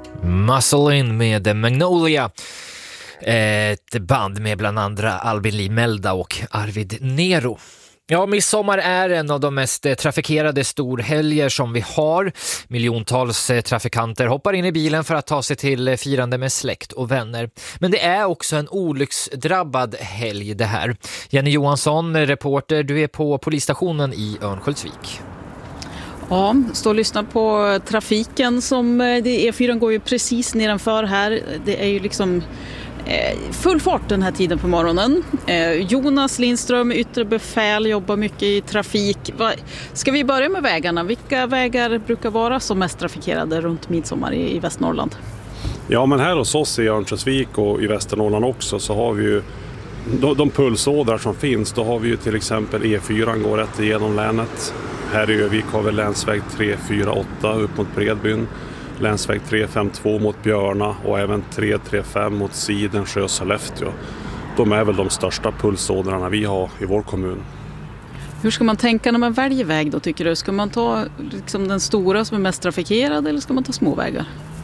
Muscle In med Magnolia. Ett band med bland andra Albin Lee Melda och Arvid Nero. Ja, midsommar är en av de mest trafikerade storhelger som vi har. Miljontals trafikanter hoppar in i bilen för att ta sig till firande med släkt och vänner. Men det är också en olycksdrabbad helg det här. Jenny Johansson, reporter, du är på polisstationen i Örnsköldsvik. Ja, står och lyssnar på trafiken som E4 går ju precis nedanför här. Det är ju liksom full fart den här tiden på morgonen. Jonas Lindström, yttre befäl, jobbar mycket i trafik. Ska vi börja med vägarna? Vilka vägar brukar vara som mest trafikerade runt midsommar i Västernorrland? Ja, men här hos oss i Örnsköldsvik och i Västernorrland också så har vi ju de pulsådrar som finns. Då har vi ju till exempel E4 går rätt igenom länet. Här i Övik har vi länsväg 348 upp mot Bredbyn. Länsväg 352 mot Björna och även 335 mot Sidensjö och Sollefteå. De är väl de största pulsådrarna vi har i vår kommun. Hur ska man tänka när man väljer väg då, tycker du? Ska man ta liksom den stora som är mest trafikerad eller ska man ta små vägar?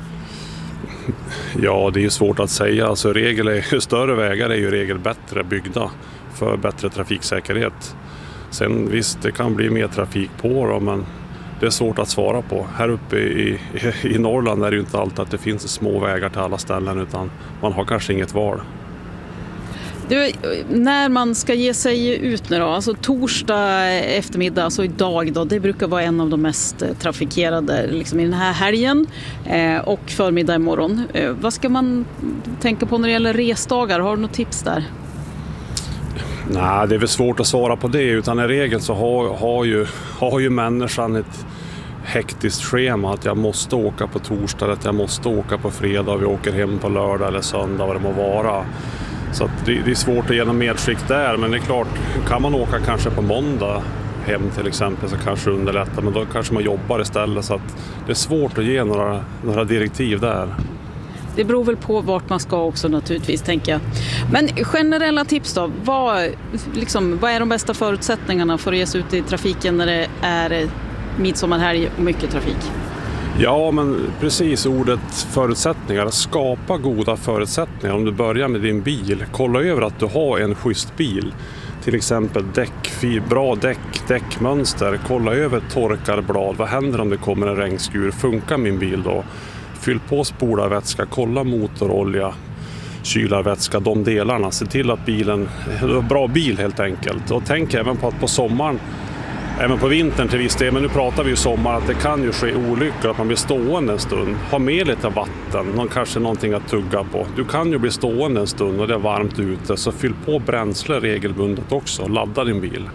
Ja, det är ju svårt att säga. Alltså, större vägar är ju regel bättre byggda för bättre trafiksäkerhet. Sen visst, det kan bli mer trafik på dem, men det är svårt att svara på. Här uppe i Norrland är det ju inte alltid att det finns små vägar till alla ställen, utan man har kanske inget val. Du, när man ska ge sig ut nu då, alltså torsdag eftermiddag, alltså idag då, det brukar vara en av de mest trafikerade liksom i den här helgen och förmiddag imorgon. Vad ska man tänka på när det gäller resdagar? Har du något tips där? Nej, det är väl svårt att svara på det, utan i regel så har ju människan ett hektiskt schema att jag måste åka på torsdag, att jag måste åka på fredag, vi åker hem på lördag eller söndag, vad det må vara. Så att det är svårt att ge någon medskick där, men det är klart, kan man åka kanske på måndag hem till exempel så kanske underlättar, men då kanske man jobbar istället, så att det är svårt att ge några direktiv där. Det beror väl på vart man ska också naturligtvis, tänker jag. Men generella tips då, vad är de bästa förutsättningarna för att ge sig ut i trafiken när det är midsommarhelg och mycket trafik? Ja, men precis, ordet förutsättningar. Skapa goda förutsättningar. Om du börjar med din bil, kolla över att du har en schysst bil. Till exempel bra däckmönster. Kolla över torkarblad. Vad händer om det kommer en regnskur? Funkar min bil då? Fyll på spolarvätska, kolla motorolja, kylarvätska, de delarna. Se till att bilen är en bra bil helt enkelt. Och tänk även på att på sommaren, även på vintern till viss del, men nu pratar vi ju sommar, att det kan ju ske olyckor, att man blir stående en stund. Ha med lite vatten, kanske någonting att tugga på. Du kan ju bli stående en stund och det är varmt ute, så fyll på bränsle regelbundet också. Ladda din bil.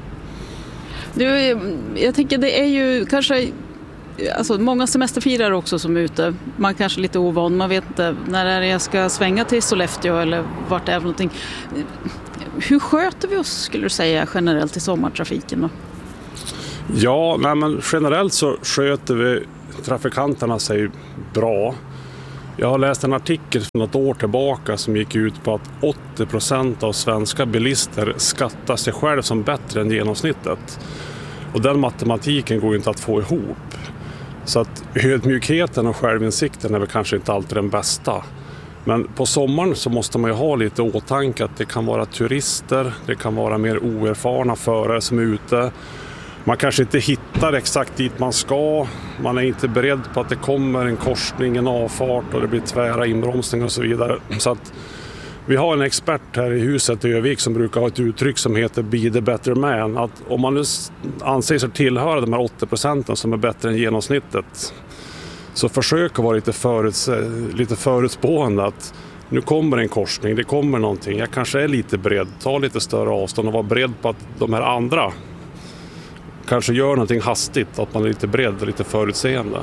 Jag tänker det är ju kanske... Alltså, många semesterfirare också som är ute. Man kanske är lite ovan. Man vet inte när är det jag ska svänga till Sollefteå eller vart det är för någonting. Hur sköter vi oss, skulle du säga, generellt i sommartrafiken då? Ja, men generellt så sköter vi trafikanterna sig bra. Jag har läst en artikel för något år tillbaka som gick ut på att 80% av svenska bilister skattar sig själv som bättre än genomsnittet. Och den matematiken går ju inte att få ihop. Så att ödmjukheten och självinsikten är väl kanske inte alltid den bästa. Men på sommaren så måste man ju ha lite åtanke att det kan vara turister, det kan vara mer oerfarna förare som är ute. Man kanske inte hittar exakt dit man ska, man är inte beredd på att det kommer en korsning, en avfart och det blir tvära inbromsning och så vidare. Så att vi har en expert här i huset i Övik som brukar ha ett uttryck som heter Be the better man. Att om man nu anser sig tillhöra de här 80% som är bättre än genomsnittet, så försök att vara lite förutspående att nu kommer en korsning, det kommer någonting. Jag kanske är lite beredd, ta lite större avstånd och vara beredd på att de här andra kanske gör någonting hastigt, att man är lite beredd och lite förutseende.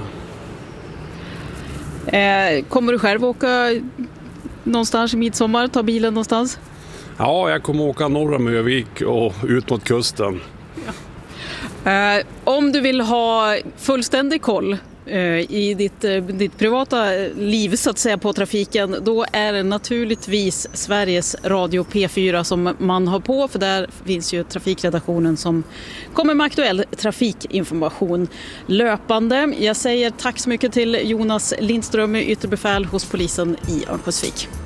Kommer du själv åka någonstans i midsommar, ta bilen någonstans? Ja, jag kommer åka norr om Övik och ut mot kusten. Ja. Om du vill ha fullständig koll I ditt privata liv så att säga på trafiken, då är det naturligtvis Sveriges Radio P4 som man har på, för där finns ju trafikredaktionen som kommer med aktuell trafikinformation löpande. Jag säger tack så mycket till Jonas Lindström, ytterbefäl hos polisen i Örnsköldsvik.